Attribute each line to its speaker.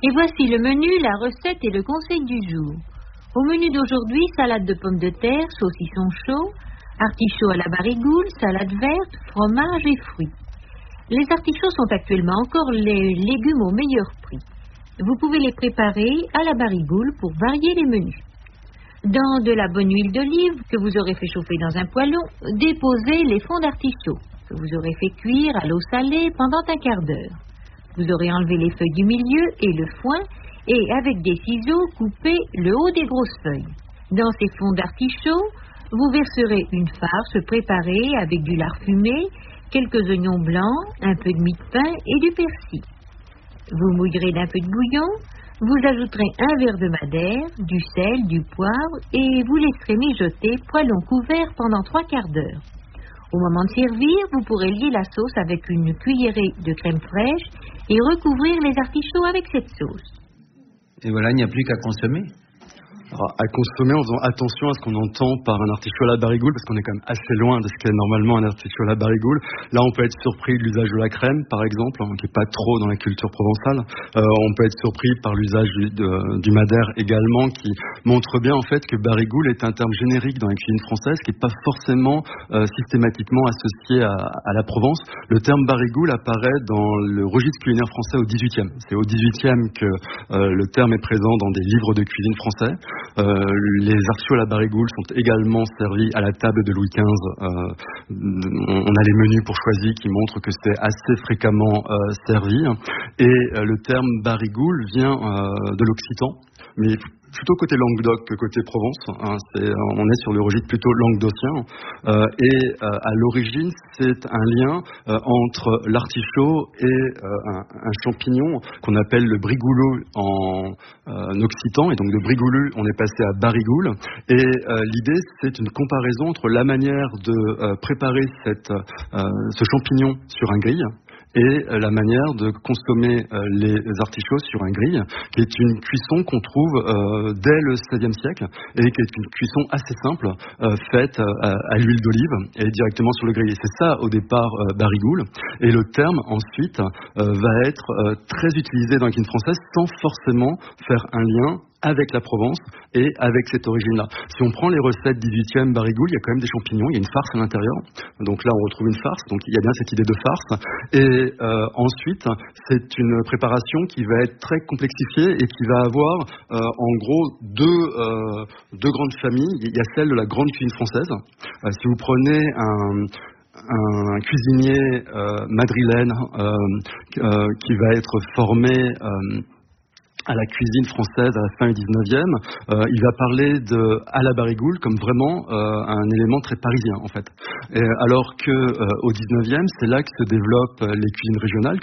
Speaker 1: Et voici le menu, la recette et le conseil du jour. Au menu d'aujourd'hui, salade de pommes de terre, saucisson chaud, artichauts à la barigoule, salade verte, fromage et fruits. Les artichauts sont actuellement encore les légumes au meilleur prix. Vous pouvez les préparer à la barigoule pour varier les menus. Dans de la bonne huile d'olive que vous aurez fait chauffer dans un poêlon, déposez les fonds d'artichaut que vous aurez fait cuire à l'eau salée pendant un quart d'heure. Vous aurez enlevé les feuilles du milieu et le foin et avec des ciseaux, coupez le haut des grosses feuilles. Dans ces fonds d'artichaut, vous verserez une farce préparée avec du lard fumé, quelques oignons blancs, un peu de mie de pain et du persil. Vous mouillerez d'un peu de bouillon, vous ajouterez un verre de madère, du sel, du poivre et vous laisserez mijoter poêlon couvert pendant 3 quarts d'heure. Au moment de servir, vous pourrez lier la sauce avec une cuillerée de crème fraîche et recouvrir les artichauts avec cette sauce.
Speaker 2: Et voilà, il n'y a plus qu'à consommer.
Speaker 3: Alors, à consommer en faisant attention à ce qu'on entend par un artichaut à la barigoule, parce qu'on est quand même assez loin de ce qu'est normalement un artichaut à la barigoule. Là, on peut être surpris de l'usage de la crème, par exemple, qui n'est pas trop dans la culture provençale. On peut être surpris par l'usage du madère également, qui montre bien en fait que barigoule est un terme générique dans la cuisine française, qui n'est pas forcément systématiquement associé à la Provence. Le terme barigoule apparaît dans le registre culinaire français au XVIIIe. C'est au XVIIIe que le terme est présent dans des livres de cuisine français. Les artichauts à la barigoule sont également servis à la table de Louis XV. On a les menus pour choisir qui montrent que c'est assez fréquemment servi. Et le terme barigoule vient de l'occitan, mais plutôt côté Languedoc que côté Provence. On est sur le registre plutôt languedocien. À l'origine, c'est un lien entre l'artichaut et un champignon qu'on appelle le brigouleux en occitan. Et donc de brigouleux, on est passé à barigoule. Et l'idée, c'est une comparaison entre la manière de préparer ce champignon sur un grill et la manière de consommer les artichauts sur un grill, qui est une cuisson qu'on trouve dès le XVIe siècle et qui est une cuisson assez simple, faite à l'huile d'olive et directement sur le grill. Et c'est ça au départ barigoule. Et le terme ensuite va être très utilisé dans la cuisine française sans forcément faire un lien avec la Provence et avec cette origine-là. Si on prend les recettes 18e barigoule, il y a quand même des champignons, il y a une farce à l'intérieur. Donc là, on retrouve une farce, donc il y a bien cette idée de farce. Et ensuite, c'est une préparation qui va être très complexifiée et qui va avoir en gros deux grandes familles. Il y a celle de la grande cuisine française. Si vous prenez un cuisinier madrilène qui va être formé à la cuisine française à la fin du 19e, il va parler à la barigoule comme vraiment un élément très parisien en fait. Alors que au 19e, c'est là que se développent les cuisines régionales